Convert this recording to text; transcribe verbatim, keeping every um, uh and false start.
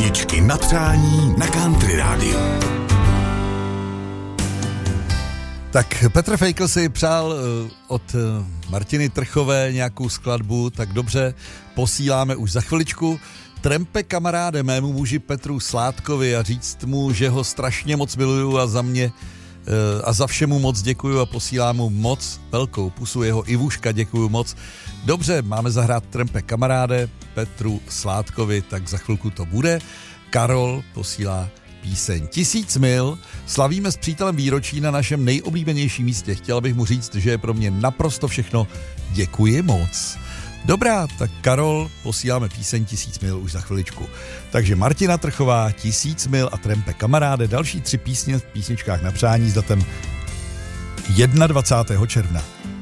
Písničky na přání na Country rádiu. Tak Petr Fejkl si přál od Martiny Trchové nějakou skladbu, tak dobře, posíláme už za chviličku. Trempe kamaráde mému muži Petru Sládkovi a říct mu, že ho strašně moc miluju a za mě a za všemu moc děkuju a posílám mu moc velkou pusu, jeho Ivuška děkuju moc. Dobře, máme zahrát Trempe kamaráde Petru Sládkovi, tak za chvilku to bude. Karol posílá píseň Tisíc mil. Slavíme s přítelem výročí na našem nejoblíbenějším místě. Chtěla bych mu říct, že je pro mě naprosto všechno. Děkuji moc. Dobrá, tak Karol, posíláme píseň Tisíc mil už za chviličku. Takže Martina Trchová, Tisíc mil a Trempe kamaráde, další tři písně v písničkách na přání s datem dvacátého prvního června.